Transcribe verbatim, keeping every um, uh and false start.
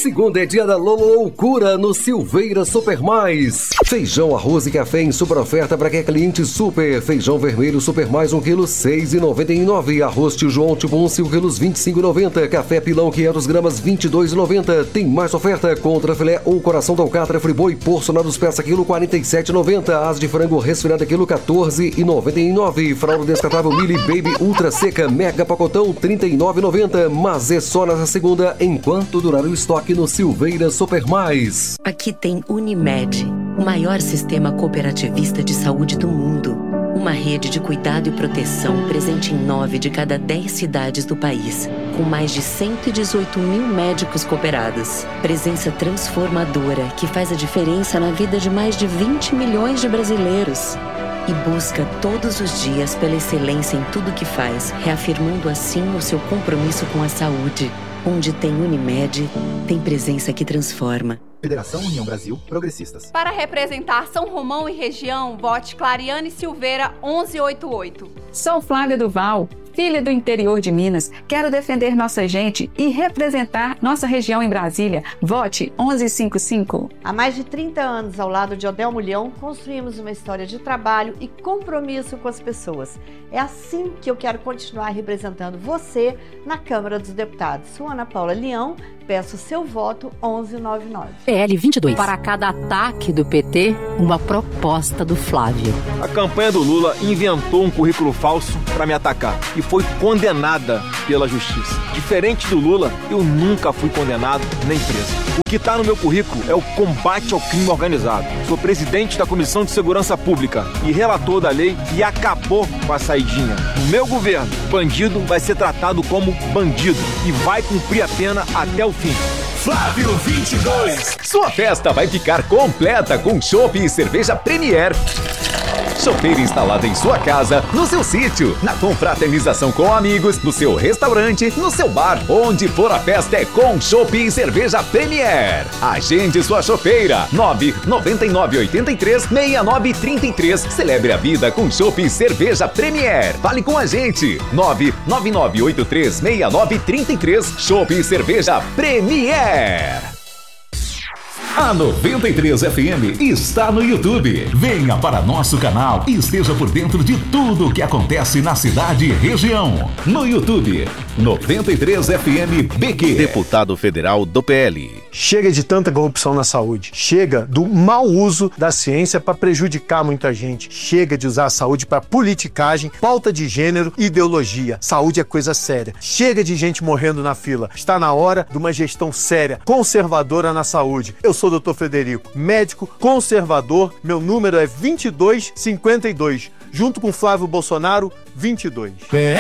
Segunda é dia da loucura no Silveira Super Mais. Feijão, arroz e café em super oferta para quem é cliente super. Feijão vermelho Super Mais um quilo seis reais e noventa e nove centavos. Arroz Tio João tipo um cinco quilos vinte e cinco reais e noventa centavos. Café Pilão quinhentas gramas vinte e dois reais e noventa centavos. Tem mais oferta: contra filé ou coração da alcatra friboi porcionados peça quilo quarenta e sete reais e noventa centavos. Asa de frango resfriada quilo quatorze reais e noventa e nove centavos. Fralda descartável Mili Baby Ultra Seca Mega Pacotão trinta e nove reais e noventa centavos. Mas é só nessa segunda enquanto durar o estoque no Silveira Super Mais. Aqui tem Unimed, o maior sistema cooperativista de saúde do mundo. Uma rede de cuidado e proteção presente em nove de cada dez cidades do país, com mais de cento e dezoito mil médicos cooperados. Presença transformadora que faz a diferença na vida de mais de vinte milhões de brasileiros. E busca todos os dias pela excelência em tudo que faz, reafirmando assim o seu compromisso com a saúde. Onde tem Unimed, tem presença que transforma. Federação União Brasil Progressistas. Para representar São Romão e região, vote Clariane Silveira onze oitenta e oito. Sou Flávia Duval, filha do interior de Minas. Quero defender nossa gente e representar nossa região em Brasília. Vote onze cinquenta e cinco. Há mais de trinta anos, ao lado de Odel Mulhão, construímos uma história de trabalho e compromisso com as pessoas. É assim que eu quero continuar representando você na Câmara dos Deputados. Sou Ana Paula Leão, peço seu voto onze noventa e nove. P L vinte e dois. Para cada ataque do P T, uma proposta do Flávio. A campanha do Lula inventou um currículo falso para me atacar e foi condenada pela justiça. Diferente do Lula, eu nunca fui condenado nem preso. O que está no meu currículo é o combate ao crime organizado. Sou presidente da Comissão de Segurança Pública e relator da lei que acabou com a saidinha. No meu governo, bandido vai ser tratado como bandido e vai cumprir a pena até o fim. Flávio vinte e dois. Sua festa vai ficar completa com chopp e cerveja Premier. Chopeira instalada em sua casa, no seu sítio, na confraternização com amigos, no seu restaurante, no seu bar. Onde for a festa é com chopp e cerveja Premier. Agende sua chopeira. nove nove nove oito três seis nove três três. Celebre a vida com chopp e cerveja Premier. Fale com a gente. nove nove nove oito três seis nove três três. Chopp e cerveja Premier. A noventa e três F M está no YouTube. Venha para nosso canal e esteja por dentro de tudo o que acontece na cidade e região. No YouTube, noventa e três F M B Q. Deputado federal do P L. Chega de tanta corrupção na saúde. Chega do mau uso da ciência para prejudicar muita gente. Chega de usar a saúde para politicagem, pauta de gênero e ideologia. Saúde é coisa séria. Chega de gente morrendo na fila. Está na hora de uma gestão séria, conservadora na saúde. Eu sou o doutor Frederico, médico conservador. Meu número é vinte e dois cinquenta e dois. Junto com Flávio Bolsonaro, vinte e dois. P